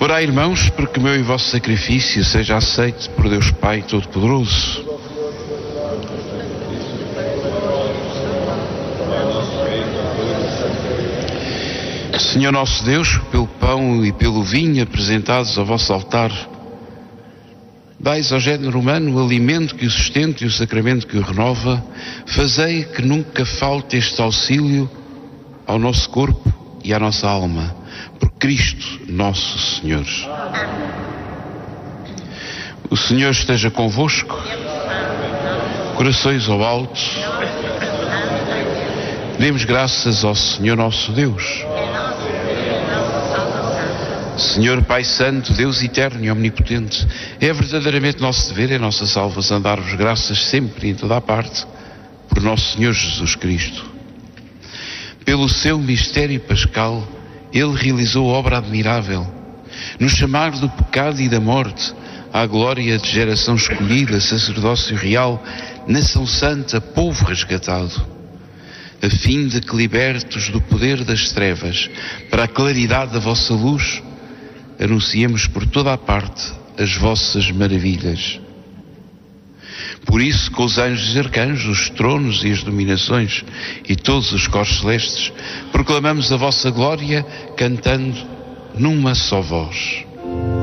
Orai, irmãos, para que o meu e vosso sacrifício seja aceito por Deus Pai Todo-Poderoso. Senhor nosso Deus, pelo pão e pelo vinho apresentados ao vosso altar, dais ao género humano o alimento que o sustenta e o sacramento que o renova. Fazei que nunca falte este auxílio ao nosso corpo e à nossa alma, por Cristo nosso Senhor. O Senhor esteja convosco, corações ao alto. Demos graças ao Senhor nosso Deus. Senhor Pai Santo, Deus eterno e omnipotente, é verdadeiramente nosso dever, é nossa salvação dar-vos graças sempre e em toda a parte, por nosso Senhor Jesus Cristo. Pelo seu mistério pascal, Ele realizou obra admirável, nos chamar do pecado e da morte à glória de geração escolhida, sacerdócio real, nação santa, povo resgatado, a fim de que, libertos do poder das trevas para a claridade da vossa luz, anunciemos por toda a parte as vossas maravilhas. Por isso, com os anjos e arcanjos, os tronos e as dominações e todos os coros celestes, proclamamos a vossa glória, cantando numa só voz.